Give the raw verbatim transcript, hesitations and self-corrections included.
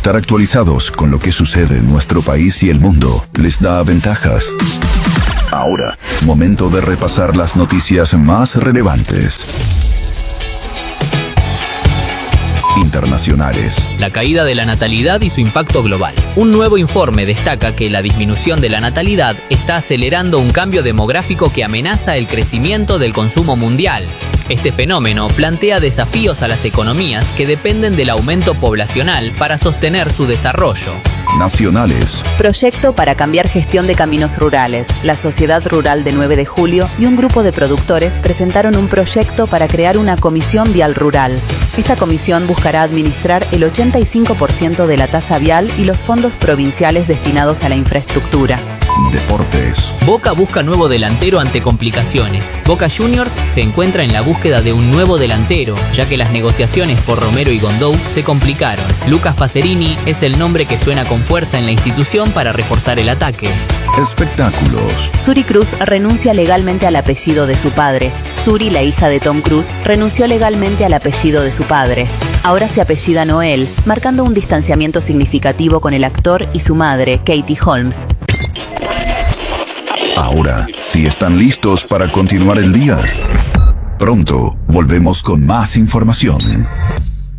Estar actualizados con lo que sucede en nuestro país y el mundo les da ventajas. Ahora, momento de repasar las noticias más relevantes. Internacionales. La caída de la natalidad y su impacto global. Un nuevo informe destaca que la disminución de la natalidad está acelerando un cambio demográfico que amenaza el crecimiento del consumo mundial. Este fenómeno plantea desafíos a las economías que dependen del aumento poblacional para sostener su desarrollo. Nacionales. Proyecto para cambiar gestión de caminos rurales. La Sociedad Rural de nueve de julio y un grupo de productores presentaron un proyecto para crear una comisión vial rural. Esta comisión buscará administrar el ochenta y cinco por ciento de la tasa vial y los fondos provinciales destinados a la infraestructura. Deportes. Boca busca nuevo delantero ante complicaciones. Boca Juniors se encuentra en la búsqueda de un nuevo delantero, ya que las negociaciones por Romero y Gondou se complicaron. Lucas Pacerini es el nombre que suena con fuerza en la institución para reforzar el ataque. Espectáculos. Suri Cruz renuncia legalmente al apellido de su padre. Suri, la hija de Tom Cruise, renunció legalmente al apellido de su padre. Ahora se apellida Noel, marcando un distanciamiento significativo con el actor y su madre, Katie Holmes. Ahora, si están listos para continuar el día, pronto volvemos con más información.